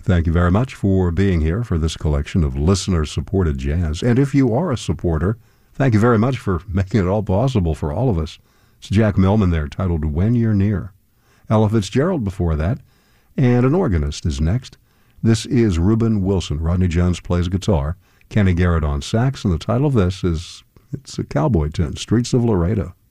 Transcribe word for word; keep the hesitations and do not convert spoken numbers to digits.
Thank you very much for being here for this collection of listener-supported jazz. And if you are a supporter, thank you very much for making it all possible for all of us. It's Jack Millman there, titled When You're Near. Ella Fitzgerald before that, and an organist is next. This is Reuben Wilson. Rodney Jones plays guitar, Kenny Garrett on sax, and the title of this is, it's a cowboy tune, Streets of Laredo.